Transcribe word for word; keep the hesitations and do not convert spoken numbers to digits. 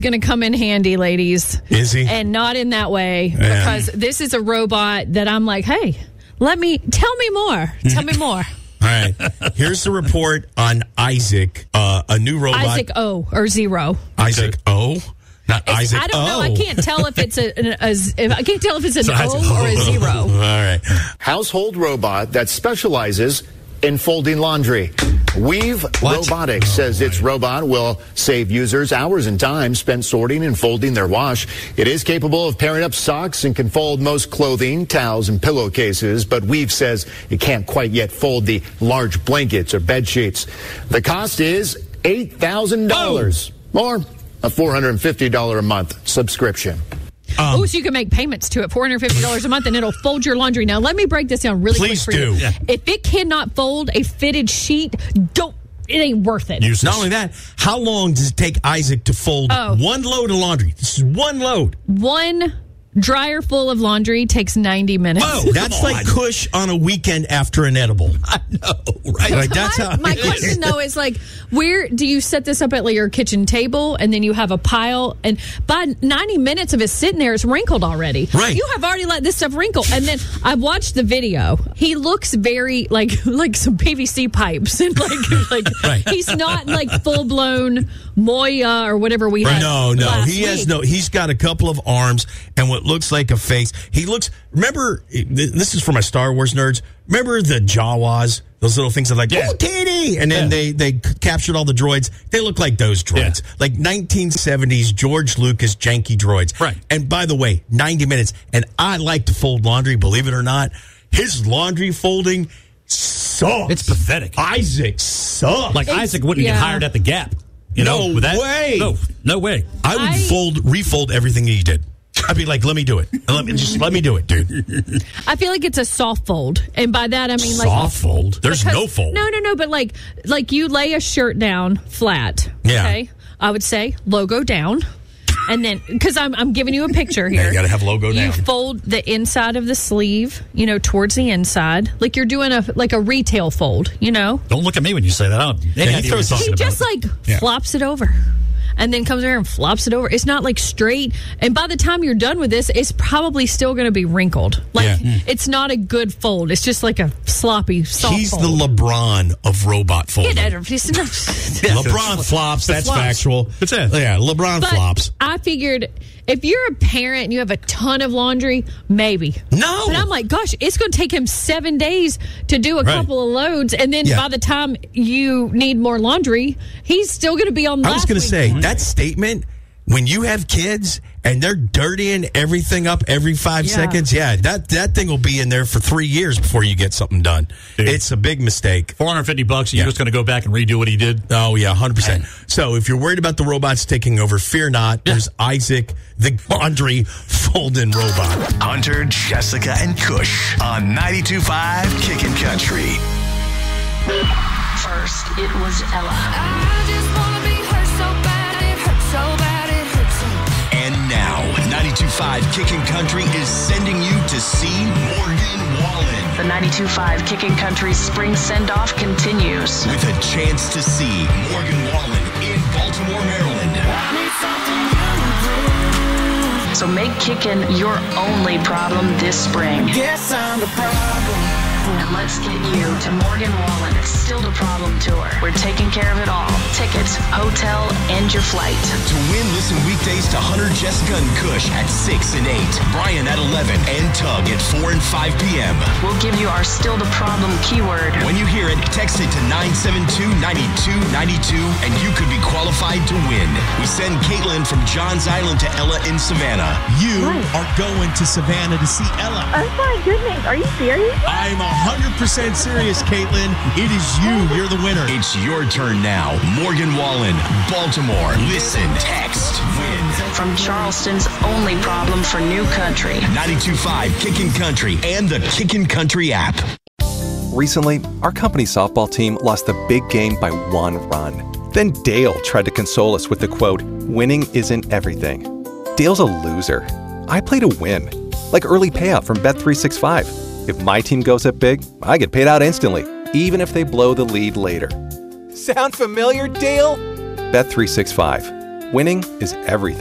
going to come in handy, ladies. Is he? And not in that way, Yeah. because this is a robot that I'm like, hey, let me, tell me more. Tell me more. All right. Here's the report on Isaac, uh, a new robot. Isaac O or Zero. Isaac O? Not It's- Isaac I don't O. know. I can't tell if it's a, a, a if, I can't tell if it's an So Isaac O or a zero. All right. Household robot that specializes in folding laundry. Weave What? Robotics Oh, says its robot will save users hours and time spent sorting and folding their wash. It is capable of pairing up socks and can fold most clothing, towels, and pillowcases, but Weave says it can't quite yet fold the large blankets or bed sheets. The cost is eight thousand dollars, or a four hundred fifty dollars a month subscription. Um, oh, so you can make payments to it, four hundred fifty dollars a month, and it'll fold your laundry. Now, let me break this down really Please quick for do. you. Yeah. If it cannot fold a fitted sheet, don't. It ain't worth it. Useless. Not only that, how long does it take Isaac to fold Oh. one load of laundry? This is one load. One dryer full of laundry takes ninety minutes. Oh, that's like Kush on a weekend after an edible. I know, right? Like, that's my, how my question though is like, where do you set this up at like your kitchen table, and then you have a pile, and by ninety minutes of it sitting there, it's wrinkled already. Right. You have already let this stuff wrinkle, and then I watched the video. He looks very like like some P V C pipes, and like like Right. he's not like full blown Moya or whatever we had. No, no, last he has week. no. He's got a couple of arms and what looks like a face. He looks. Remember, this is for my Star Wars nerds. Remember the Jawas, those little things that are like, Yeah. oh, titty, and then Yeah. they they captured all the droids. They look like those droids, Yeah. like nineteen seventies George Lucas janky droids. Right. And by the way, ninety minutes. And I like to fold laundry. Believe it or not, his laundry folding sucks. It's pathetic. Isaac sucks. Like It's- Isaac wouldn't yeah. get hired at the Gap. You No know, with that, way. No, no way. I would I- fold, refold everything he did. I'd be like, let me do it. Let me just let me do it, dude. I feel like it's a soft fold, and by that I mean like Soft fold. There's Because- no fold. No, no, no. But like, like you lay a shirt down flat. Yeah. Okay. I would say logo down, and then because I'm I'm giving you a picture here. Yeah, you gotta have logo You down. fold the inside of the sleeve, you know, towards the inside, like you're doing a like a retail fold. You know, Don't look at me when you say that. I don't have any he idea what throws you're his- talking he about. just like Yeah. flops it over. And then comes over and flops it over. It's not like straight. And by the time you're done with this, it's probably still going to be wrinkled. Like Yeah. it's not a good fold. It's just like a sloppy soft He's fold. the LeBron of robot folding. It- it's not- LeBron flops. That's flops. factual. That's it. Yeah, LeBron But flops. I figured if you're a parent and you have a ton of laundry, maybe. No. But I'm like, gosh, it's going to take him seven days to do a Right. couple of loads. And then Yeah. by the time you need more laundry, he's still going to be on I was last going to week's say laundry. that statement. When you have kids and they're dirtying everything up every five Yeah. seconds, yeah, that that thing will be in there for three years before you get something done. Dude. It's a big mistake. four hundred fifty bucks. You're Yeah. just going to go back and redo what he did. Oh, yeah, one hundred percent. So if you're worried about the robots taking over, fear not. There's Isaac, the laundry folding robot. Hunter, Jessica, and Kush on ninety-two point five Kickin' Country. First, it was Ella. I just wanna be hurt so bad, it hurts so bad, it hurts so bad. And now, ninety-two point five Kickin' Country is sending you to see Morgan Wallen The ninety-two point five Kickin' Country spring send-off continues. with a chance to see Morgan Wallen in Baltimore, Maryland. So make Kickin' your only problem this spring. Guess I'm the problem. And let's get you to Morgan Wallen's Still the Problem tour. We're taking care of it all. Tickets, hotel, and your flight. To win, listen weekdays to Hunter, Jessica, and Kush at six and eight, Brian at eleven, and Tug at four and five p.m. We'll give you our Still the Problem keyword. When you hear it, text it to nine seven two, nine two nine two, and you could be qualified to win. We send Caitlin from Johns Island to Ella in Savannah. You are going to Savannah to see Ella. Oh my goodness, are you serious? I'm one hundred percent serious, Caitlin. It is you. You're the winner. It's your turn now. Morgan Wallen, Baltimore. Listen, text, win. From Charleston's only problem for new country. ninety-two point five Kickin' Country and the Kickin' Country app. Recently, our company softball team lost the big game by one run. Then Dale tried to console us with the quote, "Winning isn't everything." Dale's a loser. I play to win. Like early payout from Bet three sixty-five. If my team goes up big, I get paid out instantly, even if they blow the lead later. Sound familiar, Dale? Bet three sixty-five. Winning is everything.